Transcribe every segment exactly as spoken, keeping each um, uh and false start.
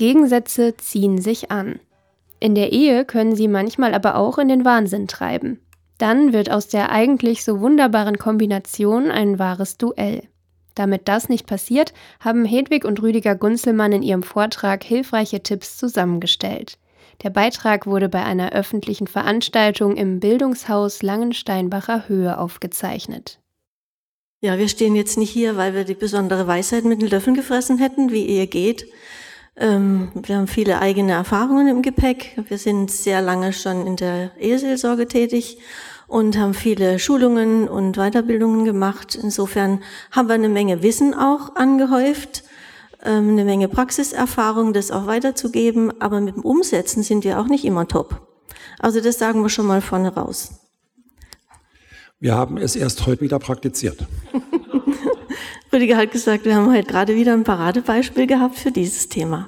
Gegensätze ziehen sich an. In der Ehe können sie manchmal aber auch in den Wahnsinn treiben. Dann wird aus der eigentlich so wunderbaren Kombination ein wahres Duell. Damit das nicht passiert, haben Hedwig und Rüdiger Gunzelmann in ihrem Vortrag hilfreiche Tipps zusammengestellt. Der Beitrag wurde bei einer öffentlichen Veranstaltung im Bildungshaus Langensteinbacher Höhe aufgezeichnet. Ja, wir stehen jetzt nicht hier, weil wir die besondere Weisheit mit den Löffeln gefressen hätten, wie Ehe geht. Ähm, wir haben viele eigene Erfahrungen im Gepäck. Wir sind sehr lange schon in der Eheseelsorge tätig und haben viele Schulungen und Weiterbildungen gemacht. Insofern haben wir eine Menge Wissen auch angehäuft, ähm, eine Menge Praxiserfahrung, das auch weiterzugeben. Aber mit dem Umsetzen sind wir auch nicht immer top. Also das sagen wir schon mal vorne raus. Wir haben es erst heute wieder praktiziert. Rüdiger hat gesagt, wir haben heute gerade wieder ein Paradebeispiel gehabt für dieses Thema.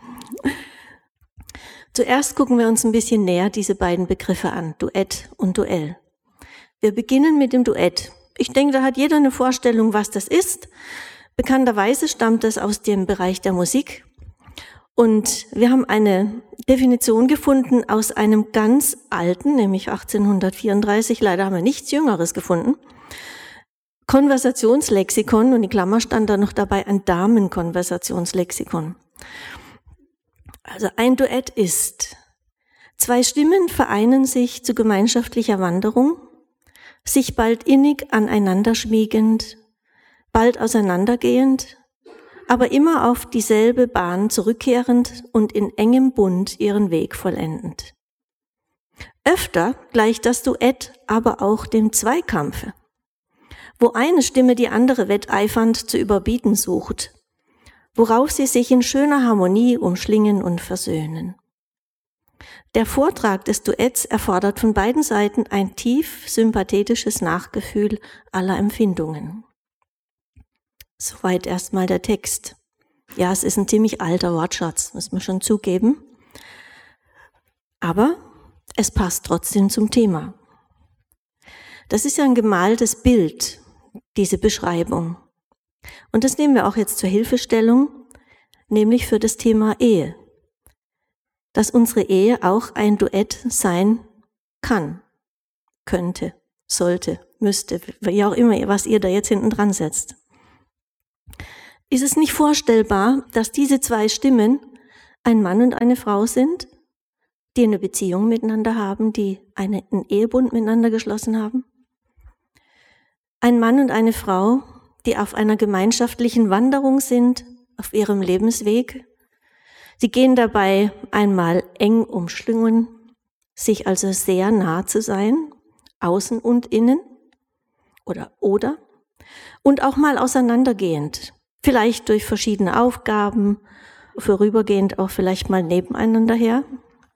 Zuerst gucken wir uns ein bisschen näher diese beiden Begriffe an, Duett und Duell. Wir beginnen mit dem Duett. Ich denke, da hat jeder eine Vorstellung, was das ist. Bekannterweise stammt das aus dem Bereich der Musik. Und wir haben eine Definition gefunden aus einem ganz alten, nämlich achtzehnhundertvierunddreißig, leider haben wir nichts Jüngeres gefunden, Konversationslexikon, und die Klammer stand da noch dabei, ein Damenkonversationslexikon. Also ein Duett ist: Zwei Stimmen vereinen sich zu gemeinschaftlicher Wanderung, sich bald innig aneinander schmiegend, bald auseinandergehend, aber immer auf dieselbe Bahn zurückkehrend und in engem Bund ihren Weg vollendend. Öfter gleicht das Duett aber auch dem Zweikampfe, wo eine Stimme die andere wetteifernd zu überbieten sucht, worauf sie sich in schöner Harmonie umschlingen und versöhnen. Der Vortrag des Duetts erfordert von beiden Seiten ein tief sympathetisches Nachgefühl aller Empfindungen. Soweit erstmal der Text. Ja, es ist ein ziemlich alter Wortschatz, muss man schon zugeben. Aber es passt trotzdem zum Thema. Das ist ja ein gemaltes Bild, diese Beschreibung. Und das nehmen wir auch jetzt zur Hilfestellung, nämlich für das Thema Ehe. Dass unsere Ehe auch ein Duett sein kann, könnte, sollte, müsste, wie auch immer, was ihr da jetzt hinten dran setzt. Ist es nicht vorstellbar, dass diese zwei Stimmen ein Mann und eine Frau sind, die eine Beziehung miteinander haben, die einen Ehebund miteinander geschlossen haben? Ein Mann und eine Frau, die auf einer gemeinschaftlichen Wanderung sind, auf ihrem Lebensweg. Sie gehen dabei einmal eng umschlungen, sich also sehr nah zu sein, außen und innen oder oder, und auch mal auseinandergehend, vielleicht durch verschiedene Aufgaben, vorübergehend auch vielleicht mal nebeneinander her.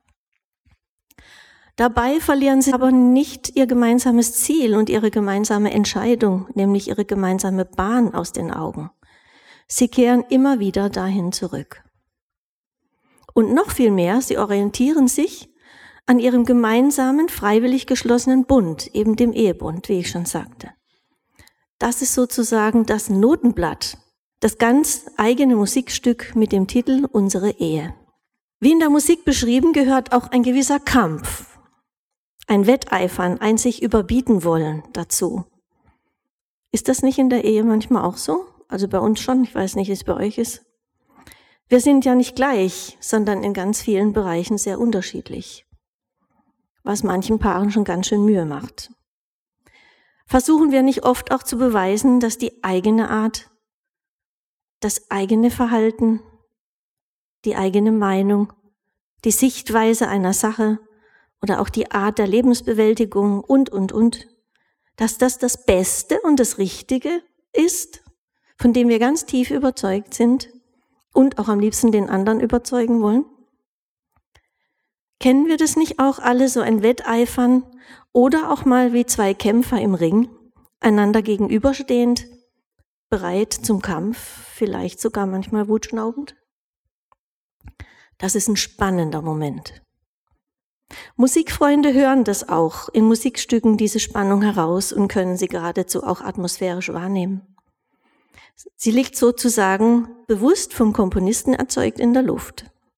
Dabei verlieren sie aber nicht ihr gemeinsames Ziel und ihre gemeinsame Entscheidung, nämlich ihre gemeinsame Bahn aus den Augen. Sie kehren immer wieder dahin zurück. Und noch viel mehr, sie orientieren sich an ihrem gemeinsamen, freiwillig geschlossenen Bund, eben dem Ehebund, wie ich schon sagte. Das ist sozusagen das Notenblatt, das ganz eigene Musikstück mit dem Titel Unsere Ehe. Wie in der Musik beschrieben, gehört auch ein gewisser Kampf, ein Wetteifern, ein sich überbieten wollen dazu. Ist das nicht in der Ehe manchmal auch so? Also bei uns schon, ich weiß nicht, wie es bei euch ist. Wir sind ja nicht gleich, sondern in ganz vielen Bereichen sehr unterschiedlich, was manchen Paaren schon ganz schön Mühe macht. Versuchen wir nicht oft auch zu beweisen, dass die eigene Art, das eigene Verhalten, die eigene Meinung, die Sichtweise einer Sache oder auch die Art der Lebensbewältigung und, und, und, dass das das Beste und das Richtige ist, von dem wir ganz tief überzeugt sind und auch am liebsten den anderen überzeugen wollen? Kennen wir das nicht auch alle, so ein Wetteifern oder auch mal wie zwei Kämpfer im Ring, einander gegenüberstehend, bereit zum Kampf, vielleicht sogar manchmal wutschnaubend? Das ist ein spannender Moment. Musikfreunde hören das auch in Musikstücken, diese Spannung heraus, und können sie geradezu auch atmosphärisch wahrnehmen. Sie liegt sozusagen bewusst vom Komponisten erzeugt in der Luft.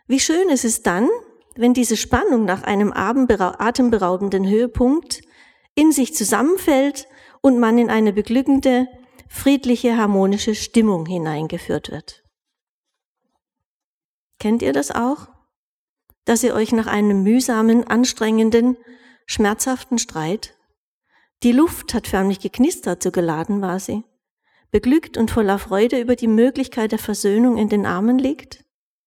Wie schön ist es dann, wenn diese Spannung nach einem atemberaubenden Höhepunkt in sich zusammenfällt und man in eine beglückende, friedliche, harmonische Stimmung hineingeführt wird. Kennt ihr das auch? Dass ihr euch nach einem mühsamen, anstrengenden, schmerzhaften Streit, die Luft hat förmlich geknistert, so geladen war sie, beglückt und voller Freude über die Möglichkeit der Versöhnung in den Armen liegt?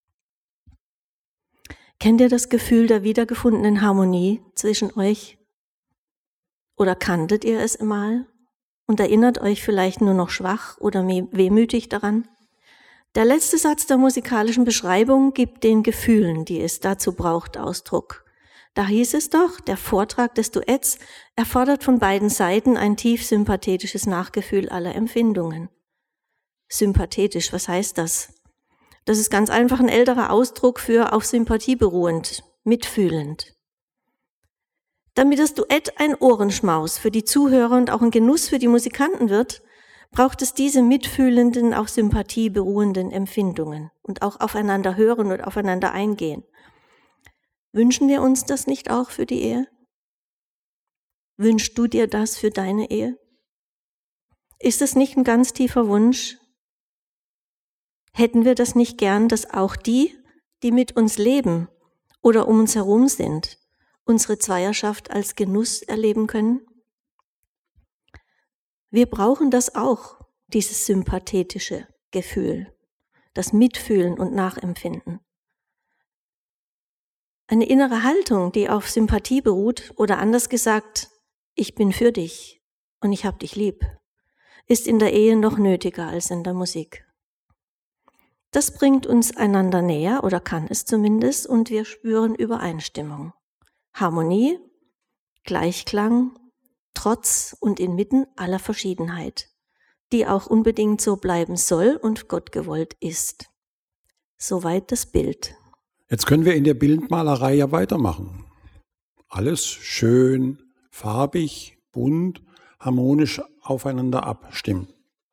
Kennt ihr das Gefühl der wiedergefundenen Harmonie zwischen euch? Oder kanntet ihr es mal und erinnert euch vielleicht nur noch schwach oder wehmütig daran? Der letzte Satz der musikalischen Beschreibung gibt den Gefühlen, die es dazu braucht, Ausdruck. Da hieß es doch, der Vortrag des Duetts erfordert von beiden Seiten ein tief sympathetisches Nachgefühl aller Empfindungen. Sympathetisch, was heißt das? Das ist ganz einfach ein älterer Ausdruck für auf Sympathie beruhend, mitfühlend. Damit das Duett ein Ohrenschmaus für die Zuhörer und auch ein Genuss für die Musikanten wird, braucht es diese mitfühlenden, auf Sympathie beruhenden Empfindungen und auch aufeinander hören und aufeinander eingehen. Wünschen wir uns das nicht auch für die Ehe? Wünschst du dir das für deine Ehe? Ist es nicht ein ganz tiefer Wunsch? Hätten wir das nicht gern, dass auch die, die mit uns leben oder um uns herum sind, unsere Zweierschaft als Genuss erleben können? Wir brauchen das auch, dieses sympathetische Gefühl, das Mitfühlen und Nachempfinden. Eine innere Haltung, die auf Sympathie beruht, oder anders gesagt, ich bin für dich und ich hab dich lieb, ist in der Ehe noch nötiger als in der Musik. Das bringt uns einander näher, oder kann es zumindest, und wir spüren Übereinstimmung. Harmonie, Gleichklang, trotz und inmitten aller Verschiedenheit, die auch unbedingt so bleiben soll und Gott gewollt ist. Soweit das Bild. Jetzt können wir in der Bildmalerei ja weitermachen. Alles schön, farbig, bunt, harmonisch aufeinander abstimmen.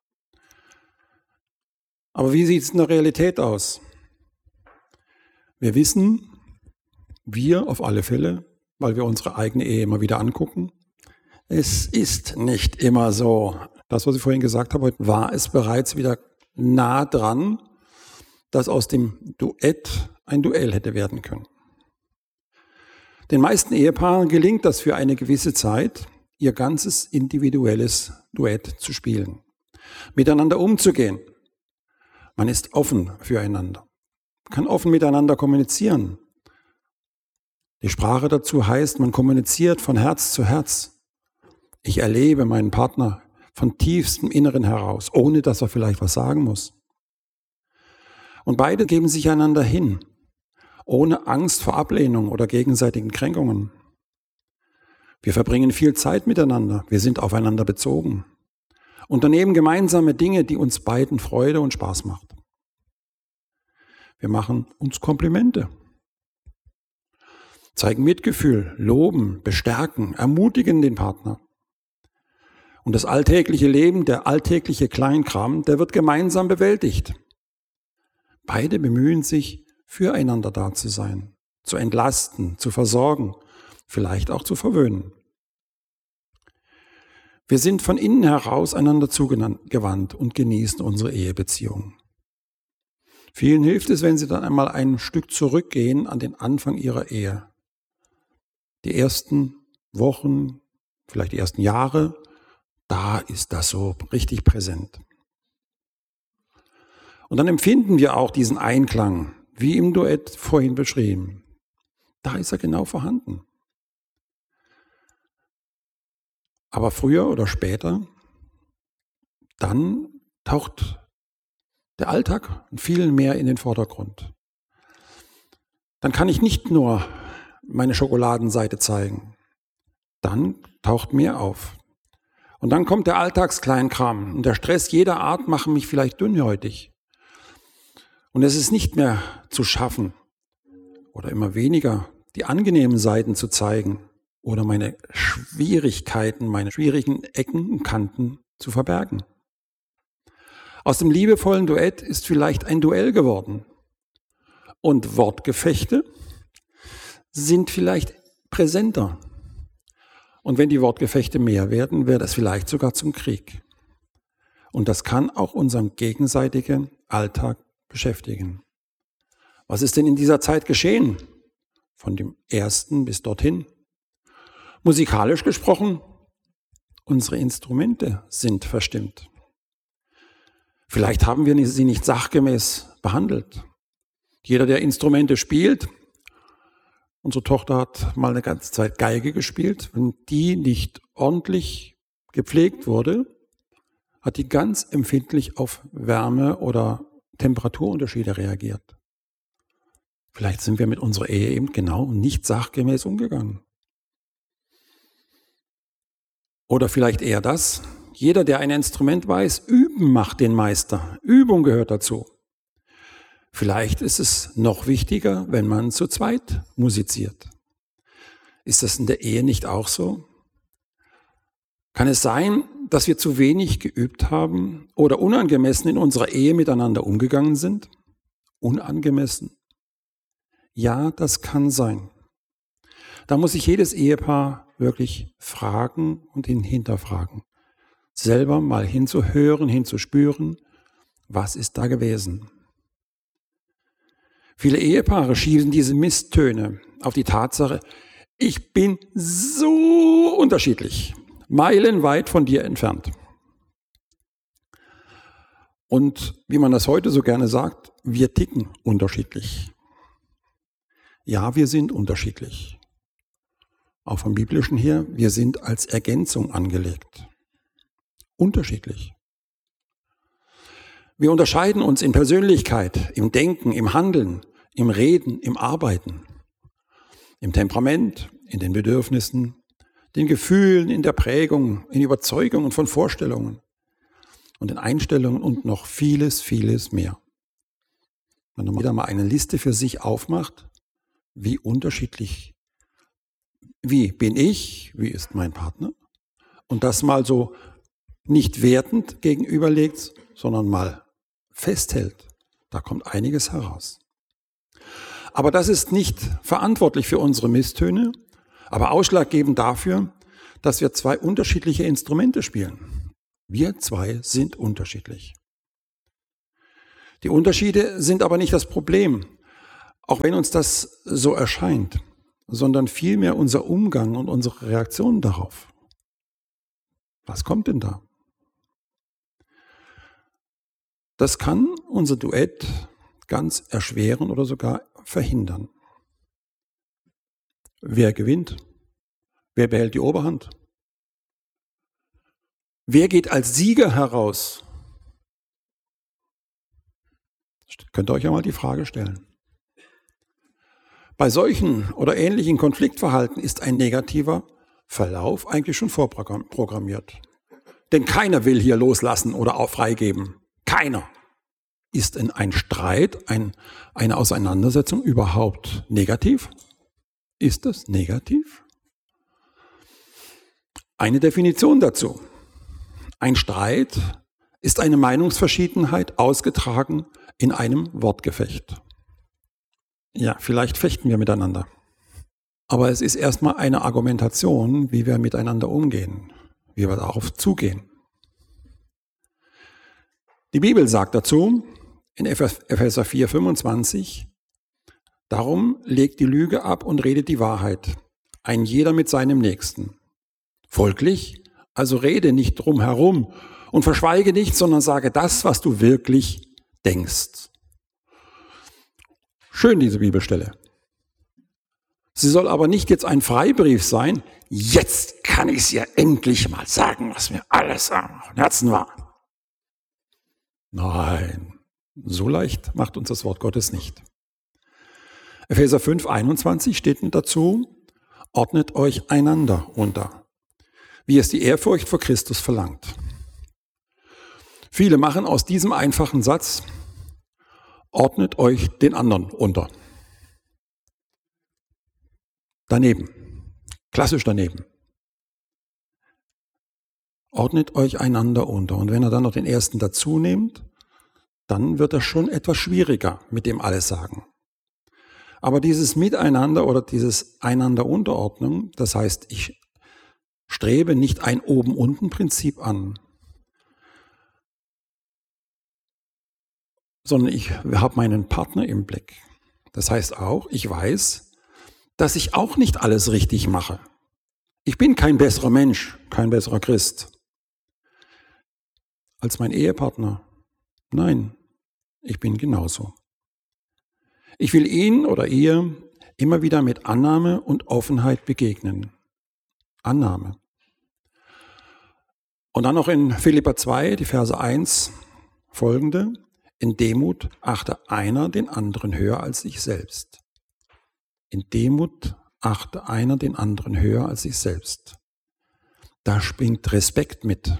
Aber wie sieht es in der Realität aus? Wir wissen, wir auf alle Fälle, weil wir unsere eigene Ehe immer wieder angucken, es ist nicht immer so. Das, was ich vorhin gesagt habe, war es bereits wieder nah dran, dass aus dem Duett ein Duell hätte werden können. Den meisten Ehepaaren gelingt das für eine gewisse Zeit, ihr ganzes individuelles Duett zu spielen, miteinander umzugehen. Man ist offen füreinander, kann offen miteinander kommunizieren. Die Sprache dazu heißt, man kommuniziert von Herz zu Herz. Ich erlebe meinen Partner von tiefstem Inneren heraus, ohne dass er vielleicht was sagen muss. Und beide geben sich einander hin, ohne Angst vor Ablehnung oder gegenseitigen Kränkungen. Wir verbringen viel Zeit miteinander, wir sind aufeinander bezogen, unternehmen gemeinsame Dinge, die uns beiden Freude und Spaß macht. Wir machen uns Komplimente, zeigen Mitgefühl, loben, bestärken, ermutigen den Partner. Und das alltägliche Leben, der alltägliche Kleinkram, der wird gemeinsam bewältigt. Beide bemühen sich, füreinander da zu sein, zu entlasten, zu versorgen, vielleicht auch zu verwöhnen. Wir sind von innen heraus einander zugewandt und genießen unsere Ehebeziehung. Vielen hilft es, wenn sie dann einmal ein Stück zurückgehen an den Anfang ihrer Ehe. Die ersten Wochen, vielleicht die ersten Jahre, da ist das so richtig präsent. Und dann empfinden wir auch diesen Einklang, wie im Duett vorhin beschrieben. Da ist er genau vorhanden. Aber früher oder später, dann taucht der Alltag viel mehr in den Vordergrund. Dann kann ich nicht nur meine Schokoladenseite zeigen. Dann taucht mehr auf. Und dann kommt der Alltagskleinkram und der Stress jeder Art machen mich vielleicht dünnhäutig. Und es ist nicht mehr zu schaffen oder immer weniger die angenehmen Seiten zu zeigen oder meine Schwierigkeiten, meine schwierigen Ecken und Kanten zu verbergen. Aus dem liebevollen Duett ist vielleicht ein Duell geworden. und Wortgefechte sind vielleicht präsenter. Und wenn die Wortgefechte mehr werden, wird es vielleicht sogar zum Krieg. Und das kann auch unseren gegenseitigen Alltag beschäftigen. Was ist denn in dieser Zeit geschehen? Von dem ersten bis dorthin. Musikalisch gesprochen, unsere Instrumente sind verstimmt. Vielleicht haben wir sie nicht sachgemäß behandelt. Jeder, der Instrumente spielt, unsere Tochter hat mal eine ganze Zeit Geige gespielt, wenn die nicht ordentlich gepflegt wurde, hat die ganz empfindlich auf Wärme oder Temperaturunterschiede reagiert. Vielleicht sind wir mit unserer Ehe eben genau nicht sachgemäß umgegangen. Oder vielleicht eher das, jeder, der ein Instrument weiß, üben macht den Meister. Übung gehört dazu. Vielleicht ist es noch wichtiger, wenn man zu zweit musiziert. Ist das in der Ehe nicht auch so? Kann es sein, dass wir zu wenig geübt haben oder unangemessen in unserer Ehe miteinander umgegangen sind? Unangemessen? Ja, das kann sein. Da muss sich jedes Ehepaar wirklich fragen und ihn hinterfragen. Selber mal hinzuhören, hinzuspüren, was ist da gewesen? Viele Ehepaare schieben diese Misstöne auf die Tatsache, ich bin so unterschiedlich, meilenweit von dir entfernt. Und wie man das heute so gerne sagt, wir ticken unterschiedlich. Ja, wir sind unterschiedlich. Auch vom Biblischen her, wir sind als Ergänzung angelegt. Unterschiedlich. Wir unterscheiden uns in Persönlichkeit, im Denken, im Handeln, im Reden, im Arbeiten, im Temperament, in den Bedürfnissen, den Gefühlen, in der Prägung, in Überzeugungen von Vorstellungen und in Einstellungen und noch vieles, vieles mehr. Wenn jeder mal eine Liste für sich aufmacht, wie unterschiedlich, wie bin ich, wie ist mein Partner, und das mal so nicht wertend gegenüberlegt, sondern mal festhält, da kommt einiges heraus. Aber das ist nicht verantwortlich für unsere Misstöne, aber ausschlaggebend dafür, dass wir zwei unterschiedliche Instrumente spielen. Wir zwei sind unterschiedlich. Die Unterschiede sind aber nicht das Problem, auch wenn uns das so erscheint, sondern vielmehr unser Umgang und unsere Reaktion darauf. Was kommt denn da? Das kann unser Duett ganz erschweren oder sogar verhindern. Wer gewinnt? Wer behält die Oberhand? Wer geht als Sieger heraus? Könnt ihr euch ja mal die Frage stellen. Bei solchen oder ähnlichen Konfliktverhalten ist ein negativer Verlauf eigentlich schon vorprogrammiert. Denn keiner will hier loslassen oder auch freigeben. Keiner. Ist denn ein Streit, ein, eine Auseinandersetzung überhaupt negativ? Ist das negativ? Eine Definition dazu. Ein Streit ist eine Meinungsverschiedenheit ausgetragen in einem Wortgefecht. Ja, vielleicht fechten wir miteinander. Aber es ist erstmal eine Argumentation, wie wir miteinander umgehen, wie wir darauf zugehen. Die Bibel sagt dazu, in Epheser vier, fünfundzwanzig, darum legt die Lüge ab und redet die Wahrheit, ein jeder mit seinem Nächsten. Folglich, also rede nicht drum herum und verschweige nicht, sondern sage das, was du wirklich denkst. Schön, diese Bibelstelle. Sie soll aber nicht jetzt ein Freibrief sein, jetzt kann ich es ihr endlich mal sagen, was mir alles am Herzen war. Nein, so leicht macht uns das Wort Gottes nicht. Epheser fünf, einundzwanzig steht dazu, ordnet euch einander unter, wie es die Ehrfurcht vor Christus verlangt. Viele machen aus diesem einfachen Satz, ordnet euch den anderen unter. Daneben, klassisch daneben. Ordnet euch einander unter. Und wenn er dann noch den ersten dazu nehmt, dann wird das schon etwas schwieriger mit dem Alles sagen. Aber dieses Miteinander oder dieses Einander-Unterordnung, das heißt, ich strebe nicht ein Oben-Unten-Prinzip an, sondern ich habe meinen Partner im Blick. Das heißt auch, ich weiß, dass ich auch nicht alles richtig mache. Ich bin kein besserer Mensch, kein besserer Christ als mein Ehepartner. Nein, ich bin genauso. Ich will ihn oder ihr immer wieder mit Annahme und Offenheit begegnen. Annahme. Und dann noch in Philipper zwei, die Verse eins folgende. In Demut achte einer den anderen höher als sich selbst. In Demut achte einer den anderen höher als sich selbst. Da springt Respekt mit.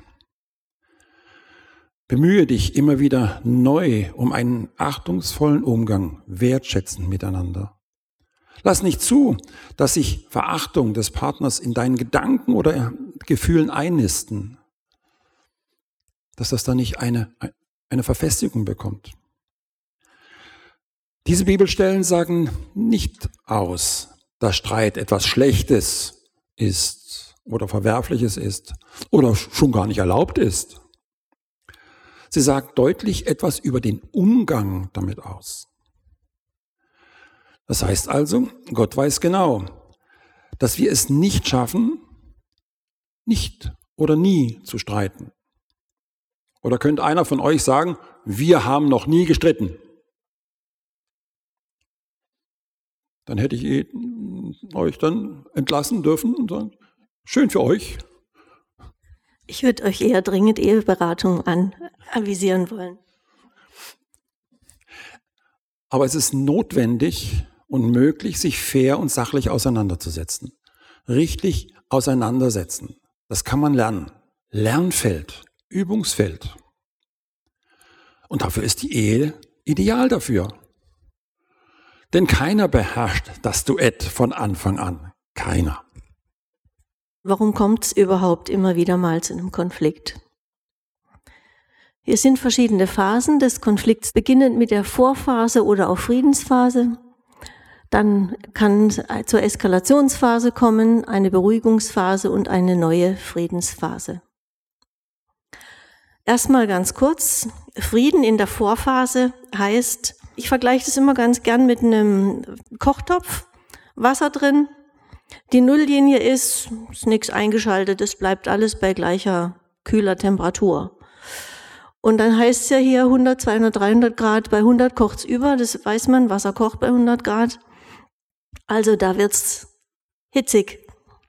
Bemühe dich immer wieder neu um einen achtungsvollen Umgang, wertschätzend miteinander. Lass nicht zu, dass sich Verachtung des Partners in deinen Gedanken oder Gefühlen einnisten, dass das dann nicht eine, eine Verfestigung bekommt. Diese Bibelstellen sagen nicht aus, dass Streit etwas Schlechtes ist oder Verwerfliches ist oder schon gar nicht erlaubt ist. Sie sagt deutlich etwas über den Umgang damit aus. Das heißt also, Gott weiß genau, dass wir es nicht schaffen, nicht oder nie zu streiten. Oder könnte einer von euch sagen, wir haben noch nie gestritten? Dann hätte ich euch dann entlassen dürfen und sagen, schön für euch. Ich würde euch eher dringend Eheberatung an, avisieren wollen. Aber es ist notwendig und möglich, sich fair und sachlich auseinanderzusetzen. Richtig auseinandersetzen. Das kann man lernen. Lernfeld, Übungsfeld. Und dafür ist die Ehe ideal dafür. Denn keiner beherrscht das Duett von Anfang an. Keiner. Warum kommt es überhaupt immer wieder mal zu einem Konflikt? Hier sind verschiedene Phasen des Konflikts, beginnend mit der Vorphase oder auch Friedensphase. Dann kann es zur Eskalationsphase kommen, eine Beruhigungsphase und eine neue Friedensphase. Erstmal ganz kurz, Frieden in der Vorphase heißt, ich vergleiche das immer ganz gern mit einem Kochtopf, Wasser drin. Die Nulllinie ist, ist nichts eingeschaltet, es bleibt alles bei gleicher kühler Temperatur. Und dann heißt es ja hier hundert, zweihundert, dreihundert Grad, bei hundert kocht's über, das weiß man, Wasser kocht bei hundert Grad. Also da wird's hitzig.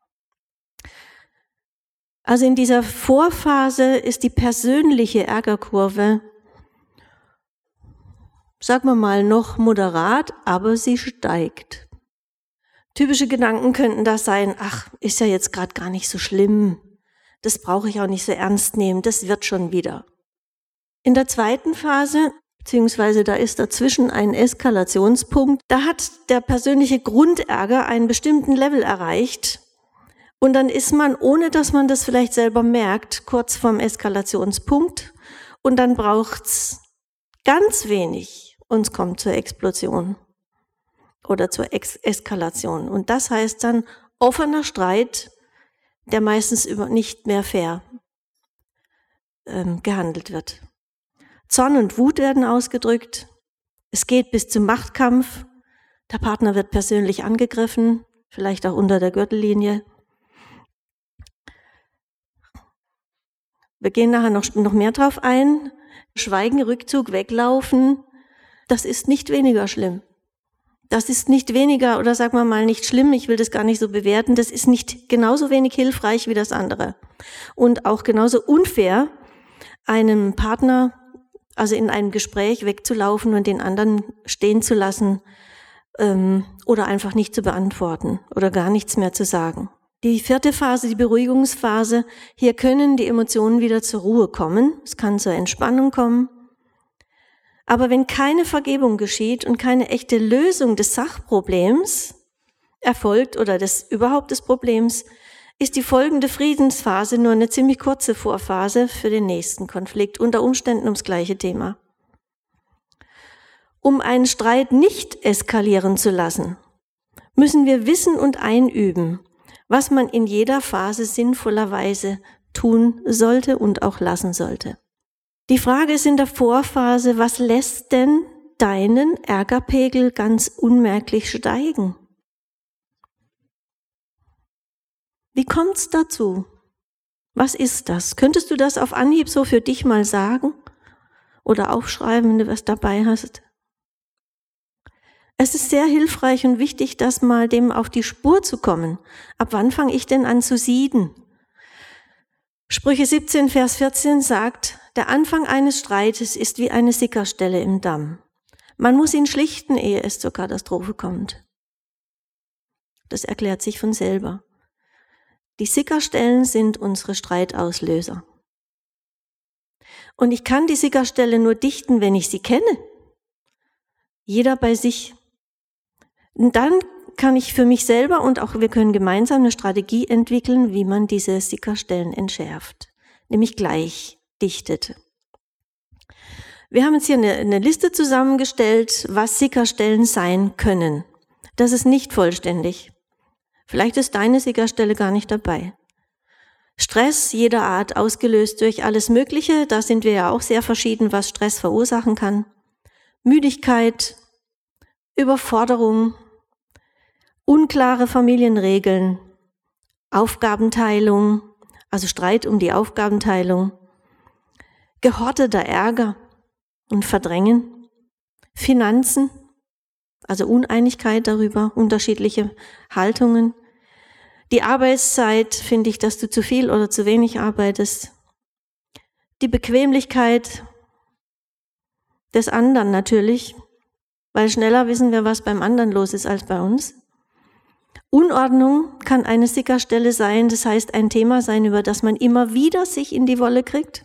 Also in dieser Vorphase ist die persönliche Ärgerkurve, sagen wir mal, noch moderat, aber sie steigt. Typische Gedanken könnten das sein, ach, ist ja jetzt gerade gar nicht so schlimm, das brauche ich auch nicht so ernst nehmen, das wird schon wieder. In der zweiten Phase, beziehungsweise da ist dazwischen ein Eskalationspunkt, da hat der persönliche Grundärger einen bestimmten Level erreicht und dann ist man, ohne dass man das vielleicht selber merkt, kurz vorm Eskalationspunkt und dann braucht's ganz wenig und es kommt zur Explosion. Oder zur Ex- Eskalation. Und das heißt dann offener Streit, der meistens über nicht mehr fair ähm, gehandelt wird. Zorn und Wut werden ausgedrückt. Es geht bis zum Machtkampf. Der Partner wird persönlich angegriffen, vielleicht auch unter der Gürtellinie. Wir gehen nachher noch, noch mehr drauf ein. Schweigen, Rückzug, weglaufen, das ist nicht weniger schlimm. Das ist nicht weniger, oder sagen wir mal nicht schlimm, ich will das gar nicht so bewerten, das ist nicht genauso wenig hilfreich wie das andere. Und auch genauso unfair, einem Partner, also in einem Gespräch wegzulaufen und den anderen stehen zu lassen ähm, oder einfach nicht zu beantworten oder gar nichts mehr zu sagen. Die vierte Phase, die Beruhigungsphase, hier können die Emotionen wieder zur Ruhe kommen, es kann zur Entspannung kommen. Aber wenn keine Vergebung geschieht und keine echte Lösung des Sachproblems erfolgt oder des überhaupt des Problems, ist die folgende Friedensphase nur eine ziemlich kurze Vorphase für den nächsten Konflikt, unter Umständen ums gleiche Thema. Um einen Streit nicht eskalieren zu lassen, müssen wir wissen und einüben, was man in jeder Phase sinnvollerweise tun sollte und auch lassen sollte. Die Frage ist in der Vorphase, was lässt denn deinen Ärgerpegel ganz unmerklich steigen? Wie kommt's dazu? Was ist das? Könntest du das auf Anhieb so für dich mal sagen oder aufschreiben, wenn du was dabei hast? Es ist sehr hilfreich und wichtig, das mal dem auf die Spur zu kommen. Ab wann fange ich denn an zu sieden? Sprüche siebzehn, Vers vierzehn sagt, der Anfang eines Streites ist wie eine Sickerstelle im Damm. Man muss ihn schlichten, ehe es zur Katastrophe kommt. Das erklärt sich von selber. Die Sickerstellen sind unsere Streitauslöser. Und ich kann die Sickerstelle nur dichten, wenn ich sie kenne. Jeder bei sich. Und dann kann ich für mich selber und auch wir können gemeinsam eine Strategie entwickeln, wie man diese Sickerstellen entschärft, nämlich gleich dichtet. Wir haben jetzt hier eine, eine Liste zusammengestellt, was Sickerstellen sein können. Das ist nicht vollständig. Vielleicht ist deine Sickerstelle gar nicht dabei. Stress jeder Art, ausgelöst durch alles Mögliche, da sind wir ja auch sehr verschieden, was Stress verursachen kann. Müdigkeit, Überforderung, unklare Familienregeln, Aufgabenteilung, also Streit um die Aufgabenteilung, gehorteter Ärger und Verdrängen, Finanzen, also Uneinigkeit darüber, unterschiedliche Haltungen, die Arbeitszeit, finde ich, dass du zu viel oder zu wenig arbeitest, die Bequemlichkeit des anderen natürlich, weil schneller wissen wir, was beim anderen los ist als bei uns. Unordnung kann eine Sickerstelle sein, das heißt ein Thema sein, über das man immer wieder sich in die Wolle kriegt.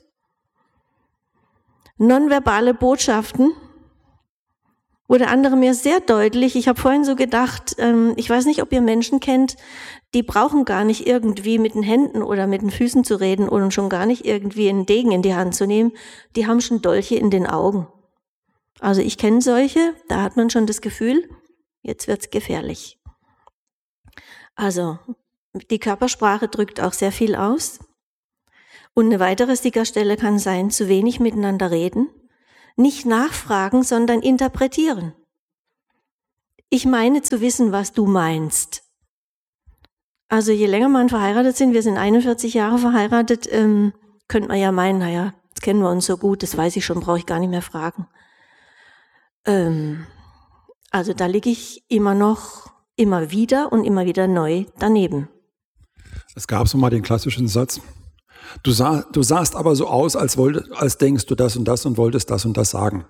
Nonverbale Botschaften, wo der andere mir sehr deutlich, ich habe vorhin so gedacht, ähm, ich weiß nicht, ob ihr Menschen kennt, die brauchen gar nicht irgendwie mit den Händen oder mit den Füßen zu reden und schon gar nicht irgendwie einen Degen in die Hand zu nehmen, die haben schon Dolche in den Augen. Also ich kenne solche, da hat man schon das Gefühl, jetzt wird's gefährlich. Also die Körpersprache drückt auch sehr viel aus. Und eine weitere Sickerstelle kann sein, zu wenig miteinander reden, nicht nachfragen, sondern interpretieren. Ich meine zu wissen, was du meinst. Also je länger man verheiratet sind, wir sind einundvierzig Jahre verheiratet, ähm, könnte man ja meinen, naja, jetzt kennen wir uns so gut, das weiß ich schon, brauche ich gar nicht mehr fragen. Ähm, also da liege ich immer noch, immer wieder und immer wieder neu daneben. Es gab so mal den klassischen Satz, du, sah, du sahst aber so aus, als, wollt, als denkst du das und das und wolltest das und das sagen.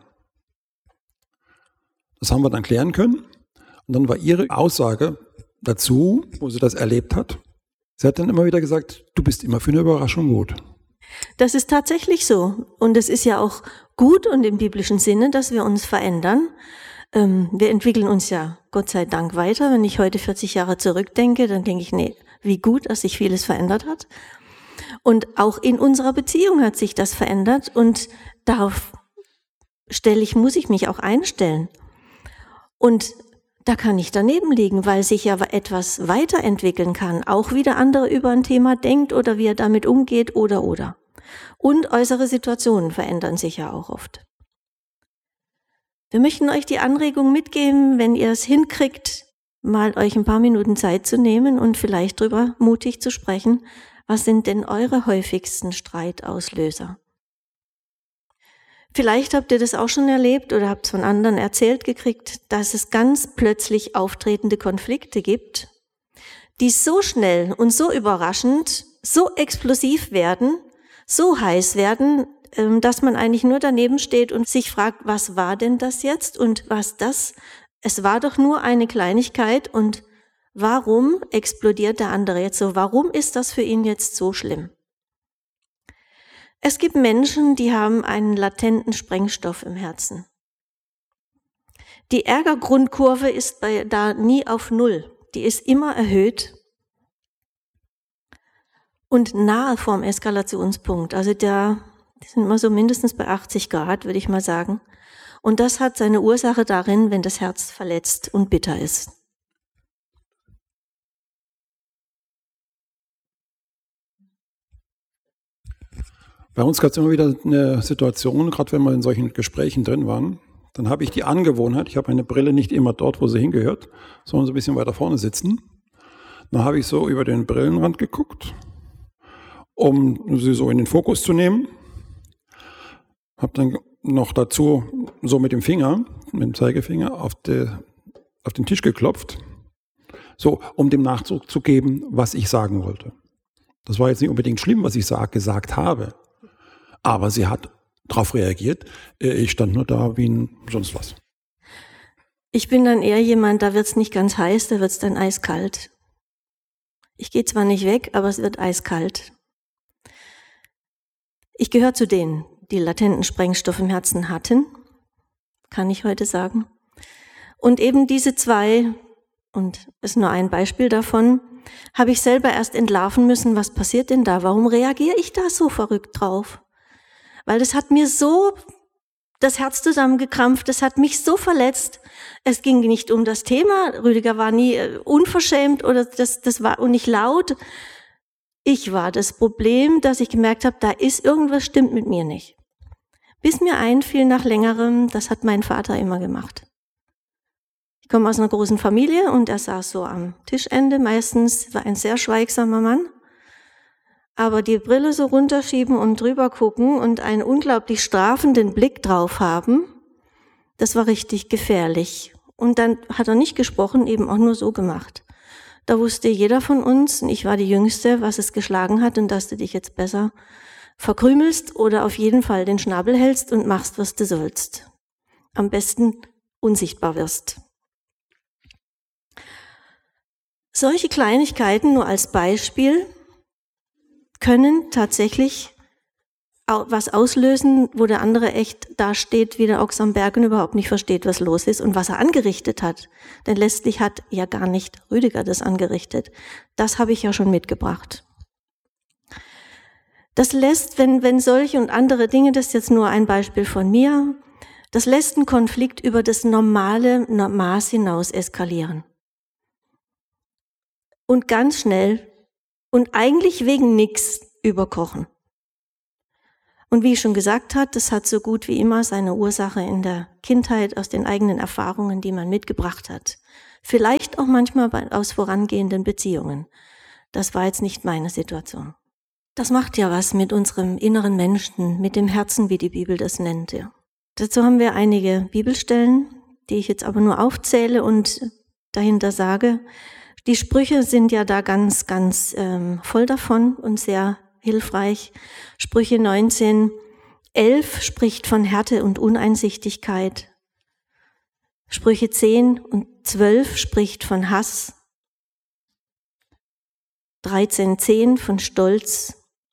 Das haben wir dann klären können. Und dann war ihre Aussage dazu, wo sie das erlebt hat, sie hat dann immer wieder gesagt, du bist immer für eine Überraschung gut. Das ist tatsächlich so. Und es ist ja auch gut und im biblischen Sinne, dass wir uns verändern. Ähm, wir entwickeln uns ja Gott sei Dank weiter. Wenn ich heute vierzig Jahre zurückdenke, dann denke ich, nee, wie gut, dass sich vieles verändert hat. Und auch in unserer Beziehung hat sich das verändert. Und darauf stelle ich, muss ich mich auch einstellen. Und da kann ich daneben liegen, weil sich ja etwas weiterentwickeln kann. Auch wie der andere über ein Thema denkt oder wie er damit umgeht oder oder. Und äußere Situationen verändern sich ja auch oft. Wir möchten euch die Anregung mitgeben, wenn ihr es hinkriegt, mal euch ein paar Minuten Zeit zu nehmen und vielleicht drüber mutig zu sprechen, was sind denn eure häufigsten Streitauslöser? Vielleicht habt ihr das auch schon erlebt oder habt es von anderen erzählt gekriegt, dass es ganz plötzlich auftretende Konflikte gibt, die so schnell und so überraschend, so explosiv werden, so heiß werden, dass man eigentlich nur daneben steht und sich fragt, was war denn das jetzt und was das? Es war doch nur eine Kleinigkeit und warum explodiert der andere jetzt so? Warum ist das für ihn jetzt so schlimm? Es gibt Menschen, die haben einen latenten Sprengstoff im Herzen. Die Ärgergrundkurve ist bei, da nie auf Null. Die ist immer erhöht und nahe vorm Eskalationspunkt. Also da die sind immer so mindestens bei achtzig Grad, würde ich mal sagen. Und das hat seine Ursache darin, wenn das Herz verletzt und bitter ist. Bei uns gab es immer wieder eine Situation, gerade wenn wir in solchen Gesprächen drin waren, dann habe ich die Angewohnheit, ich habe meine Brille nicht immer dort, wo sie hingehört, sondern so ein bisschen weiter vorne sitzen. Dann habe ich so über den Brillenrand geguckt, um sie so in den Fokus zu nehmen. Habe dann noch dazu so mit dem Finger, mit dem Zeigefinger auf, de, auf den Tisch geklopft, so um dem Nachdruck zu geben, was ich sagen wollte. Das war jetzt nicht unbedingt schlimm, was ich sag, gesagt habe. Aber sie hat darauf reagiert. Ich stand nur da wie ein sonst was. Ich bin dann eher jemand, da wird's nicht ganz heiß, da wird's dann eiskalt. Ich gehe zwar nicht weg, aber es wird eiskalt. Ich gehöre zu denen, die latenten Sprengstoff im Herzen hatten, kann ich heute sagen. Und eben diese zwei, und das ist nur ein Beispiel davon, habe ich selber erst entlarven müssen, was passiert denn da? Warum reagiere ich da so verrückt drauf? Weil das hat mir so das Herz zusammengekrampft, das hat mich so verletzt. Es ging nicht um das Thema, Rüdiger war nie unverschämt oder das, das war und nicht laut. Ich war das Problem, dass ich gemerkt habe, da ist irgendwas stimmt mit mir nicht. Bis mir einfiel nach längerem, das hat mein Vater immer gemacht. Ich komme aus einer großen Familie und er saß so am Tischende, meistens war ein sehr schweigsamer Mann. Aber die Brille so runterschieben und drüber gucken und einen unglaublich strafenden Blick drauf haben, das war richtig gefährlich. Und dann hat er nicht gesprochen, eben auch nur so gemacht. Da wusste jeder von uns, und ich war die Jüngste, was es geschlagen hat und dass du dich jetzt besser verkrümelst oder auf jeden Fall den Schnabel hältst und machst, was du sollst. Am besten unsichtbar wirst. Solche Kleinigkeiten nur als Beispiel können tatsächlich was auslösen, wo der andere echt dasteht wie der Ochs am Berg und überhaupt nicht versteht, was los ist und was er angerichtet hat. Denn letztlich hat ja gar nicht Rüdiger das angerichtet. Das habe ich ja schon mitgebracht. Das lässt, wenn, wenn solche und andere Dinge, das ist jetzt nur ein Beispiel von mir, das lässt einen Konflikt über das normale Maß hinaus eskalieren. Und ganz schnell und eigentlich wegen nichts überkochen. Und wie ich schon gesagt habe, das hat so gut wie immer seine Ursache in der Kindheit, aus den eigenen Erfahrungen, die man mitgebracht hat. Vielleicht auch manchmal aus vorangehenden Beziehungen. Das war jetzt nicht meine Situation. Das macht ja was mit unserem inneren Menschen, mit dem Herzen, wie die Bibel das nennt. Ja. Dazu haben wir einige Bibelstellen, die ich jetzt aber nur aufzähle und dahinter sage. Die Sprüche sind ja da ganz, ganz ähm, voll davon und sehr hilfreich. Sprüche neunzehn, elf spricht von Härte und Uneinsichtigkeit. Sprüche zehn und zwölf spricht von Hass. dreizehn zehn von Stolz.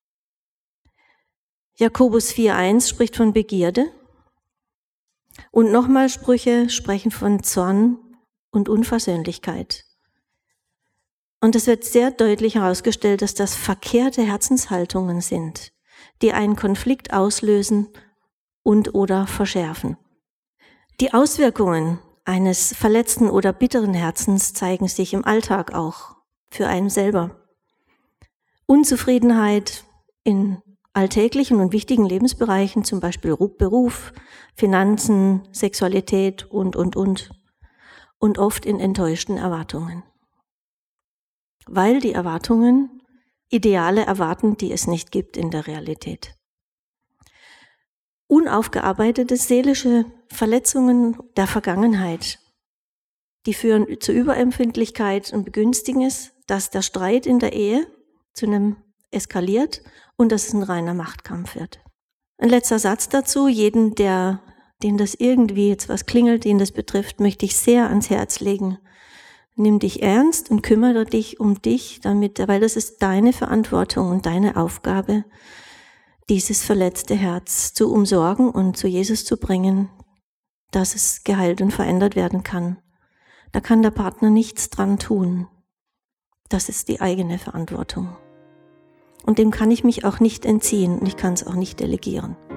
Jakobus vier eins spricht von Begierde. Und nochmal Sprüche sprechen von Zorn und Unversöhnlichkeit. Und es wird sehr deutlich herausgestellt, dass das verkehrte Herzenshaltungen sind, die einen Konflikt auslösen und oder verschärfen. Die Auswirkungen eines verletzten oder bitteren Herzens zeigen sich im Alltag auch für einen selber. Unzufriedenheit in alltäglichen und wichtigen Lebensbereichen, zum Beispiel Beruf, Finanzen, Sexualität und, und, und. Und oft in enttäuschten Erwartungen. Weil die Erwartungen Ideale erwarten, die es nicht gibt in der Realität. Unaufgearbeitete seelische Verletzungen der Vergangenheit, die führen zu Überempfindlichkeit und begünstigen es, dass der Streit in der Ehe zu einem eskaliert und dass es ein reiner Machtkampf wird. Ein letzter Satz dazu, jeden, der, den das irgendwie jetzt was klingelt, den das betrifft, möchte ich sehr ans Herz legen. Nimm dich ernst und kümmere dich um dich, damit, weil das ist deine Verantwortung und deine Aufgabe, dieses verletzte Herz zu umsorgen und zu Jesus zu bringen, dass es geheilt und verändert werden kann. Da kann der Partner nichts dran tun. Das ist die eigene Verantwortung. Und dem kann ich mich auch nicht entziehen und ich kann es auch nicht delegieren.